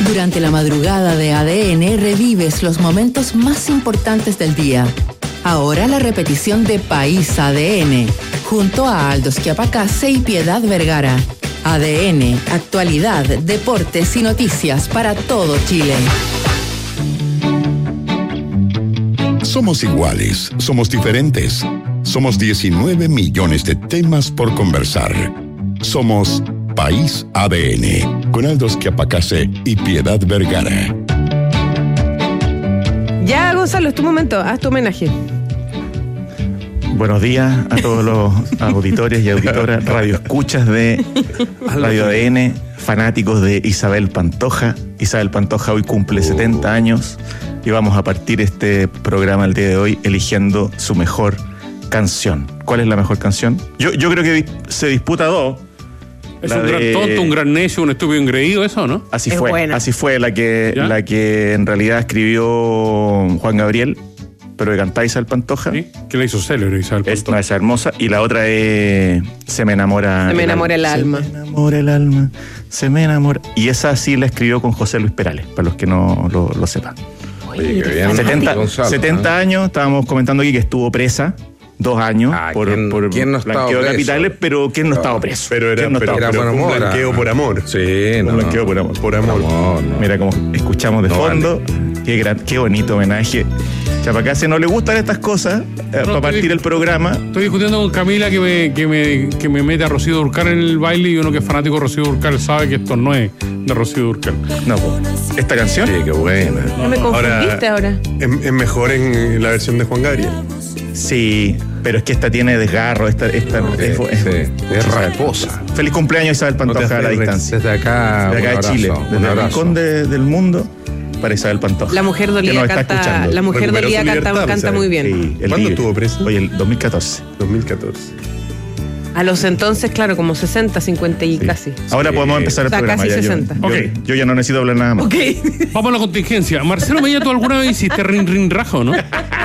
Durante la madrugada de ADN revives los momentos más importantes del día. Ahora la repetición de País ADN, junto a Aldo Schiapacase y Piedad Vergara. ADN, actualidad, deportes y noticias para todo Chile. Somos iguales, somos diferentes. Somos 19 millones de temas por conversar. Somos País ADN, con Aldo Schiapacase y Piedad Vergara. Ya, Gonzalo, es tu momento, haz tu homenaje. Buenos días a todos los auditores y auditoras, radioescuchas de Radio ADN, fanáticos de Isabel Pantoja. Isabel Pantoja hoy cumple 70 años y vamos a partir este programa el día de hoy eligiendo su mejor canción. ¿Cuál es la mejor canción? Yo creo que se disputa dos. Es un gran tonto, un gran necio, un estúpido engreído, eso, ¿no? Así Es fue, buena. así fue la que en realidad escribió Juan Gabriel, pero que cantaba Isabel Pantoja. ¿Sí? Que la hizo célebre Isabel Pantoja. Esa hermosa. Y la otra es Se me enamora el alma. Se me enamora el alma, se me enamora. Y esa sí la escribió con José Luis Perales, para los que no lo sepan. Oye, qué bien. 70 años, estábamos comentando aquí que estuvo presa 2 años por ¿quién no estaba blanqueo de preso? capitales, pero ¿quién no estaba preso? Pero era ¿Quién no estaba era preso? por un amor, blanqueo por amor. Sí, no. Un blanqueo por amor. Por amor. No. Mira como escuchamos de No fondo. Qué bonito homenaje. Chapacase no le gustan estas cosas para partir el programa. Estoy discutiendo con Camila que me mete a Rocío Dúrcal en el baile, y uno que es fanático de Rocío Dúrcal sabe que esto no es de Rocío Dúrcal. No, esta canción. Sí, qué buena. No me confundiste ahora. Es mejor en la versión de Juan Gabriel. Sí, pero es que esta tiene desgarro. Esta Es rasposa. Feliz cumpleaños, Isabel Pantoja, a la distancia. Desde acá, De acá de Chile, desde el rincón del mundo, para Isabel Pantoja. La mujer que dolida nos está canta, escuchando. la mujer Recuperó dolida su libertad, canta ¿sabes? muy bien. Sí, ¿Cuándo libre. estuvo presa? Oye, el 2014. 2014. A los entonces, claro, como 60, 50 y casi. Ahora podemos empezar el O sea, programa. casi ya, 60. Yo ya no necesito hablar nada más. Ok. Vamos a la contingencia. Marcelo Mella, ¿tú alguna vez hiciste rin rajo, no?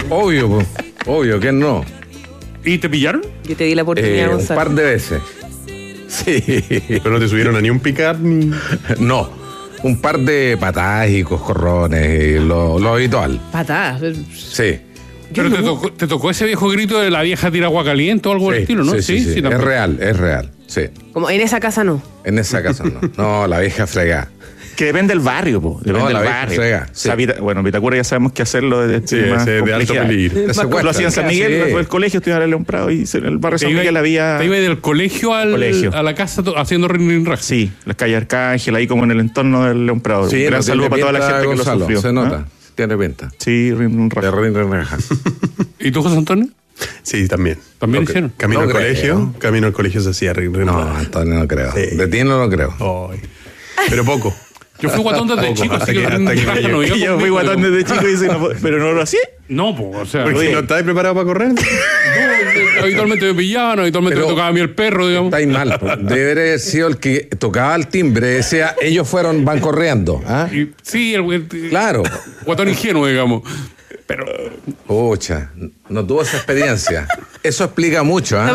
Obvio, ¿quién no? ¿Y te pillaron? Yo te di la oportunidad, Un Gonzalo. par de veces. Sí. Pero no te subieron a ni un pick-up ni... No. Un par de patadas y coscorrones, y lo habitual. Patadas. Sí. Pero te tocó ese viejo grito de la vieja tira agua caliente o algo del estilo, ¿no? Sí. Es también. real. Sí. Como en esa casa no. En esa casa no. No, la vieja fregada. Que depende del barrio, po. Depende del la vieja barrio. frega, O sea, sí. bueno, Vitacura ya sabemos que hacerlo de Sí, ese de alto peligro. Te secuestran. Lo hacían en San Miguel, Sí. después del colegio, estudiaba en León Prado y en el barrio Te San iba, Miguel había... te iba del colegio a la casa haciendo rin rajo. Sí, las calles Arcángel, ahí como en el entorno del León Prado. Sí, Un gran no saludo tiene para toda la pinta, gente que Gonzalo, lo sufrió. se nota. ¿Ah? Tiene pinta. Sí, rin De rajo. rin-rin-raja. ¿Y tú, José Antonio? Sí, también. ¿También Ok. hicieron? Camino No al creo. colegio se hacía rin. No, Antonio no creo. Sí. De ti no lo creo. Ay. Pero poco. Yo fui guatón desde Poco, chico, hasta así que que- rin hasta que rajo cayó. no iba Yo fui conmigo, guatón pero- desde chico y dice, pero no lo hacía. No, pues, o sea, Porque no estabas preparado para correr. habitualmente me pillaban, habitualmente Pero- me tocaba a mí el perro, digamos. Está ahí mal. Debería haber sido el que tocaba el timbre. Decía, ellos van corriendo. ¿Ah? Y, sí, el Claro. guatón ingenuo, digamos. Pero Pucha, no tuvo esa experiencia. Eso explica mucho, ¿ah?